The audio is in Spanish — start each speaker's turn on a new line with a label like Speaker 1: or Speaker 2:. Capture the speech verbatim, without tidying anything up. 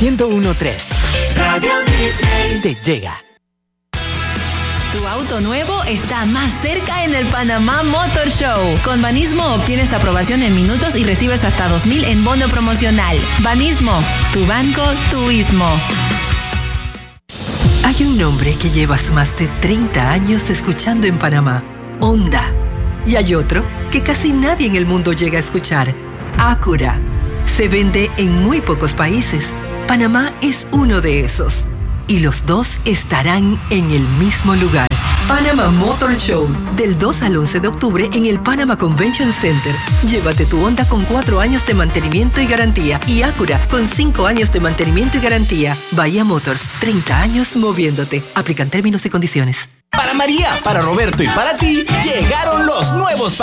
Speaker 1: ciento uno punto tres.
Speaker 2: Radio Disney
Speaker 1: te llega.
Speaker 3: Tu auto nuevo está más cerca en el Panamá Motor Show. Con Banismo obtienes aprobación en minutos y recibes hasta dos mil en bono promocional. Banismo, tu banco, tu ismo.
Speaker 4: Hay un nombre que llevas más de treinta años escuchando en Panamá, Honda. Y hay otro que casi nadie en el mundo llega a escuchar, Acura. Se vende en muy pocos países. Panamá es uno de esos. Y los dos estarán en el mismo lugar. Panama Motor Show, del dos al once de octubre en el Panama Convention Center. Llévate tu Honda con cuatro años de mantenimiento y garantía y Acura con cinco años de mantenimiento y garantía. Bahía Motors, treinta años moviéndote. Aplican términos y condiciones.
Speaker 5: Para María, para Roberto y para ti, llegaron los nuevos